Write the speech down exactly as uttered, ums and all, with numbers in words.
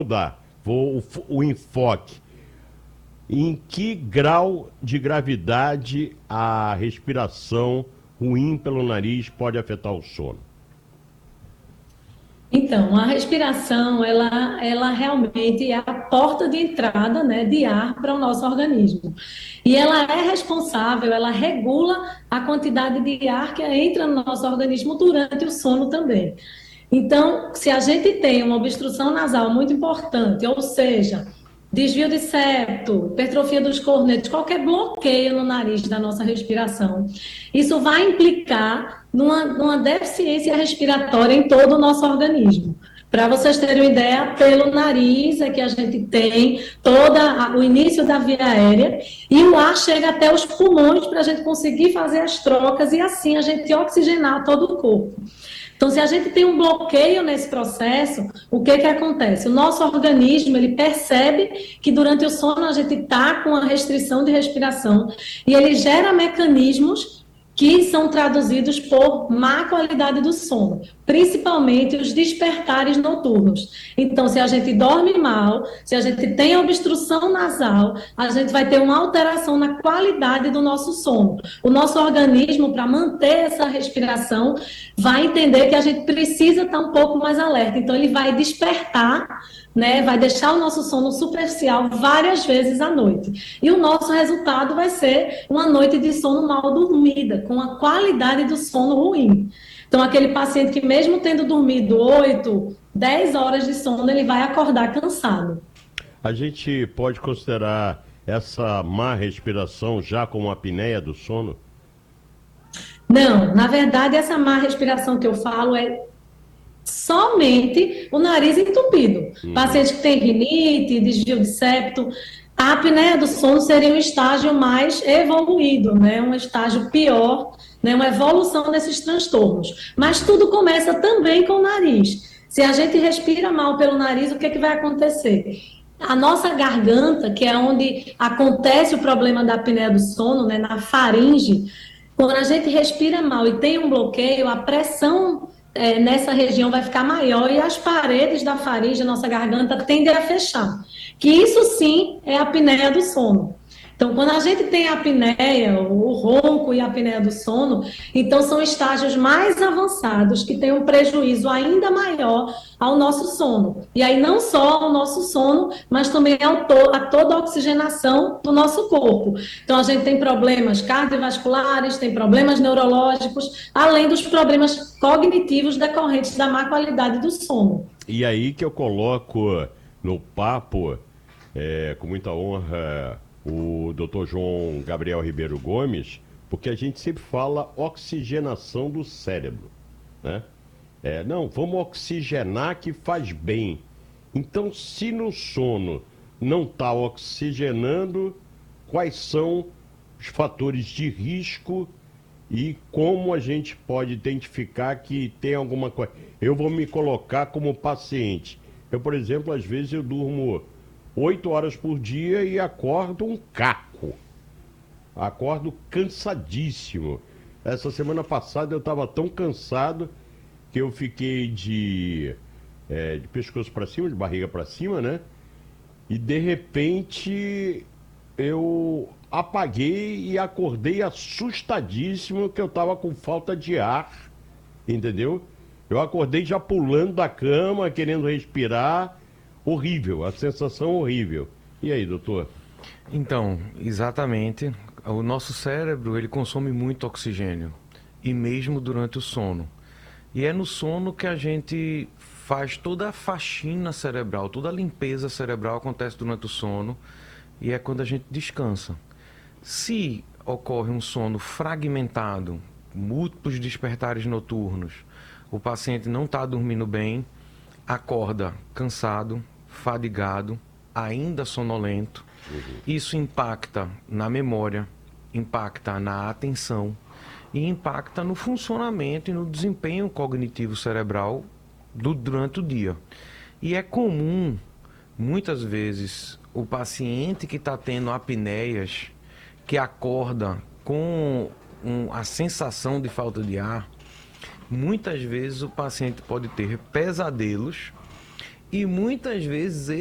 mudar, vou o, o enfoque. Em que grau de gravidade a respiração ruim pelo nariz pode afetar o sono? Então, a respiração, ela, ela realmente é a porta de entrada, né, de ar para o nosso organismo. E ela é responsável, ela regula a quantidade de ar que entra no nosso organismo durante o sono também. Então, se a gente tem uma obstrução nasal muito importante, ou seja, desvio de septo, hipertrofia dos cornetos, qualquer bloqueio no nariz da nossa respiração, isso vai implicar numa, numa deficiência respiratória em todo o nosso organismo. Para vocês terem uma ideia, pelo nariz é que a gente tem todo o início da via aérea e o ar chega até os pulmões para a gente conseguir fazer as trocas e assim a gente oxigenar todo o corpo. Então, se a gente tem um bloqueio nesse processo, o que que acontece? O nosso organismo, ele percebe que durante o sono a gente está com a restrição de respiração e ele gera mecanismos que são traduzidos por má qualidade do sono, principalmente os despertares noturnos. Então, se a gente dorme mal, se a gente tem obstrução nasal, a gente vai ter uma alteração na qualidade do nosso sono. O nosso organismo, para manter essa respiração, vai entender que a gente precisa estar um pouco mais alerta. Então, ele vai despertar, né, vai deixar o nosso sono superficial várias vezes à noite. E o nosso resultado vai ser uma noite de sono mal dormida, com a qualidade do sono ruim. Então, aquele paciente que mesmo tendo dormido oito, dez horas de sono, ele vai acordar cansado. A gente pode considerar essa má respiração já como a apneia do sono? Não, na verdade, essa má respiração que eu falo é somente o nariz entupido. Uhum. Paciente que tem rinite, desvio de septo, a apneia do sono seria um estágio mais evoluído, né? Um estágio pior, né? Uma evolução desses transtornos. Mas tudo começa também com o nariz. Se a gente respira mal pelo nariz, o que, é que vai acontecer? A nossa garganta, que é onde acontece o problema da apneia do sono, né, na faringe, quando a gente respira mal e tem um bloqueio, a pressão é, nessa região vai ficar maior e as paredes da faringe, nossa garganta, tendem a fechar. Que isso sim é a apneia do sono. Então, quando a gente tem a apneia, o ronco e a apneia do sono, então são estágios mais avançados que têm um prejuízo ainda maior ao nosso sono. E aí não só ao nosso sono, mas também ao to a toda a oxigenação do nosso corpo. Então, a gente tem problemas cardiovasculares, tem problemas neurológicos, além dos problemas cognitivos decorrentes da má qualidade do sono. E aí que eu coloco no papo, é, com muita honra, o doutor João Gabriel Ribeiro Gomes, porque a gente sempre fala oxigenação do cérebro, né? É, não, vamos oxigenar que faz bem. Então, se no sono não está oxigenando, quais são os fatores de risco e como a gente pode identificar que tem alguma coisa? Eu vou me colocar como paciente. Eu, por exemplo, às vezes eu durmo oito horas por dia e acordo um caco. Acordo cansadíssimo. Essa semana passada eu estava tão cansado que eu fiquei de, é, de pescoço para cima, de barriga para cima, né? E de repente eu apaguei e acordei assustadíssimo que eu estava com falta de ar, entendeu? Eu acordei já pulando da cama, querendo respirar. Horrível, a sensação horrível. E aí, doutor? Então, exatamente, o nosso cérebro, ele consome muito oxigênio, e mesmo durante o sono. E é no sono que a gente faz toda a faxina cerebral, toda a limpeza cerebral acontece durante o sono, e é quando a gente descansa. Se ocorre um sono fragmentado, múltiplos despertares noturnos, o paciente não está dormindo bem, acorda cansado, fadigado, ainda sonolento. Isso impacta na memória, impacta na atenção e impacta no funcionamento e no desempenho cognitivo cerebral do, durante o dia. E é comum, muitas vezes, o paciente que está tendo apneias, que acorda com um, a sensação de falta de ar, muitas vezes o paciente pode ter pesadelos E muitas vezes